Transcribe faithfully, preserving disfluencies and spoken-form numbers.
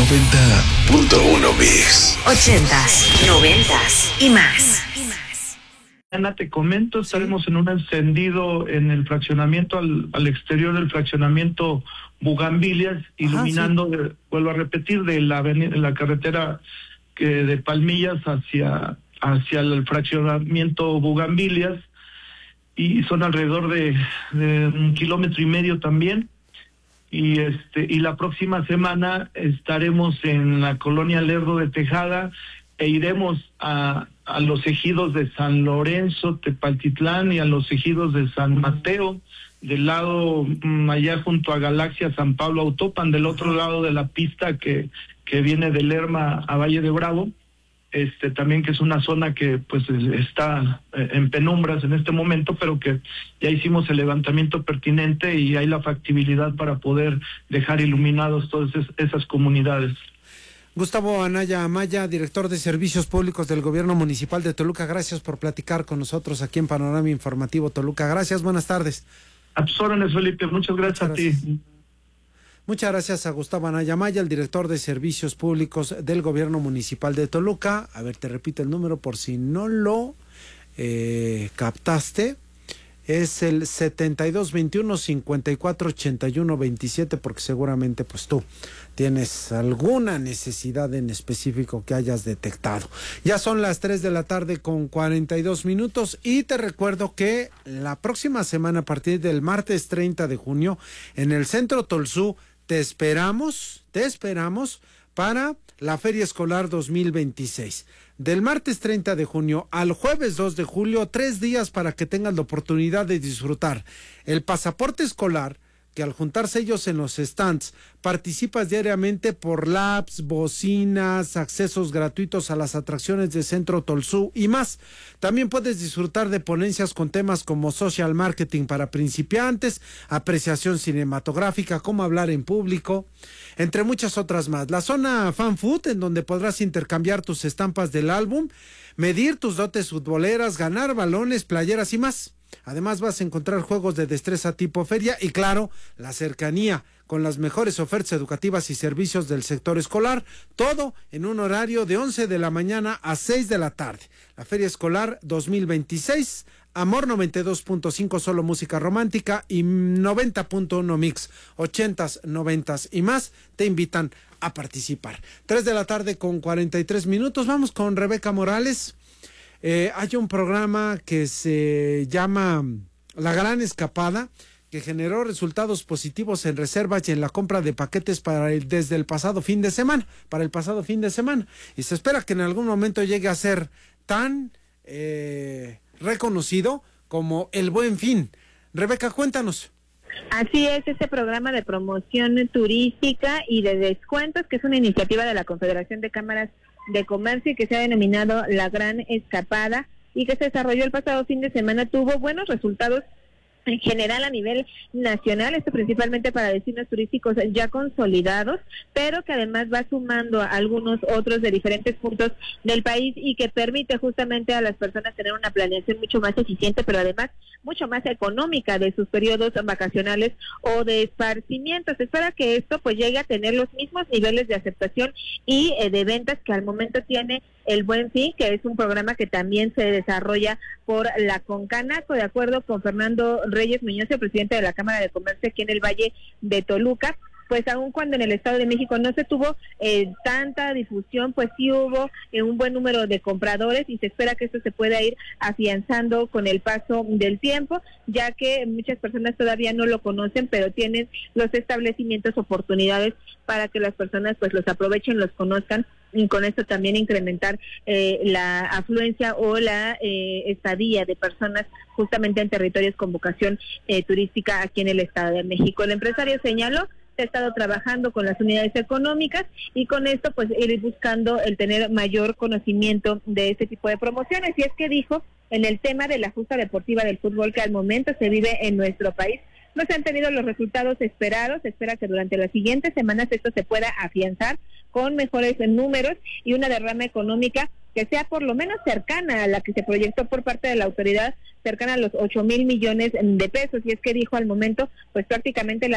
noventa punto uno Mix. Ochentas, noventas y más. Ana, te comento, estaremos en un encendido en el fraccionamiento, al, al exterior del fraccionamiento Bugambilias, iluminando, Ajá, sí. vuelvo a repetir, de la avenida, la carretera que de Palmillas hacia, hacia el fraccionamiento Bugambilias, y son alrededor de, de un kilómetro y medio también. Y este y la próxima semana estaremos en la colonia Lerdo de Tejada e iremos a, a los ejidos de San Lorenzo, Tepaltitlán, y a los ejidos de San Mateo, del lado mmm, allá junto a Galaxia, San Pablo Autopan, del otro lado de la pista que, que viene de Lerma a Valle de Bravo. Este también, que es una zona que pues está en penumbras en este momento, pero que ya hicimos el levantamiento pertinente y hay la factibilidad para poder dejar iluminados todas esas comunidades. Gustavo Anaya Amaya, director de Servicios Públicos del Gobierno Municipal de Toluca, gracias por platicar con nosotros aquí en Panorama Informativo Toluca. Gracias, buenas tardes. A tus órdenes, Felipe, muchas gracias, muchas gracias a ti. Muchas gracias a Gustavo Anaya Amaya, el director de Servicios Públicos del Gobierno Municipal de Toluca. A ver, te repito el número por si no lo eh, captaste. Es el setenta y dos veintiuno cincuenta y cuatro ochenta y uno veintisiete, porque seguramente pues tú tienes alguna necesidad en específico que hayas detectado. Ya son las tres de la tarde con cuarenta y dos minutos y te recuerdo que la próxima semana, a partir del martes treinta de junio, en el Centro Tolsú, te esperamos, te esperamos para la Feria Escolar dos mil veintiséis. Del martes treinta de junio al jueves dos de julio, tres días para que tengas la oportunidad de disfrutar el pasaporte escolar, que al juntar sellos en los stands participas diariamente por laps, bocinas, accesos gratuitos a las atracciones de Centro Tolsú y más. También puedes disfrutar de ponencias con temas como social marketing para principiantes, apreciación cinematográfica, cómo hablar en público, entre muchas otras más. La zona Fan Food, en donde podrás intercambiar tus estampas del álbum, medir tus dotes futboleras, ganar balones, playeras y más. Además vas a encontrar juegos de destreza tipo feria y claro, la cercanía con las mejores ofertas educativas y servicios del sector escolar, todo en un horario de once de la mañana a seis de la tarde. La Feria Escolar dos mil veintiséis, Amor noventa y dos punto cinco, solo música romántica, y noventa punto uno Mix, ochentas, noventas y más, te invitan a participar. tres de la tarde con cuarenta y tres minutos, vamos con Rebeca Morales. Eh, hay un programa que se llama La Gran Escapada, que generó resultados positivos en reservas y en la compra de paquetes para el, desde el pasado fin de semana, para el pasado fin de semana. Y se espera que en algún momento llegue a ser tan eh, reconocido como el Buen Fin. Rebeca, cuéntanos. Así es, este programa de promoción turística y de descuentos, que es una iniciativa de la Confederación de Cámaras de Comercio y que se ha denominado La Gran Escapada y que se desarrolló el pasado fin de semana, tuvo buenos resultados en general a nivel nacional, esto principalmente para destinos turísticos ya consolidados, pero que además va sumando a algunos otros de diferentes puntos del país y que permite justamente a las personas tener una planeación mucho más eficiente, pero además mucho más económica de sus periodos vacacionales o de esparcimiento. Se espera que esto pues llegue a tener los mismos niveles de aceptación y eh, de ventas que al momento tiene el Buen Fin, que es un programa que también se desarrolla por la Concanaco, de acuerdo con Fernando Reyes Muñoz, el presidente de la Cámara de Comercio aquí en el Valle de Toluca. Pues aun cuando en el Estado de México no se tuvo eh, tanta difusión, pues sí hubo eh, un buen número de compradores y se espera que esto se pueda ir afianzando con el paso del tiempo, ya que muchas personas todavía no lo conocen, pero tienen los establecimientos oportunidades para que las personas pues los aprovechen, los conozcan y con esto también incrementar eh, la afluencia o la eh, estadía de personas justamente en territorios con vocación eh, turística aquí en el Estado de México. El empresario señaló ha estado trabajando con las unidades económicas y con esto pues ir buscando el tener mayor conocimiento de este tipo de promociones. Y es que dijo, en el tema de la justa deportiva del fútbol que al momento se vive en nuestro país, no se han tenido los resultados esperados. Se espera que durante las siguientes semanas esto se pueda afianzar con mejores números y una derrama económica que sea por lo menos cercana a la que se proyectó por parte de la autoridad, cercana a los ocho mil millones de pesos. Y es que dijo al momento, pues prácticamente la